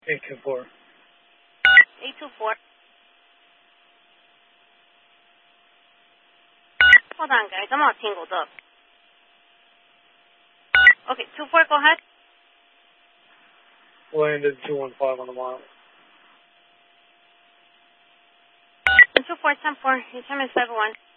824. 824. Hold on, guys. I'm all tangled up. Okay, 24, go ahead. Landed 215 on the mile. 24, 10-4. Your time is 7-1.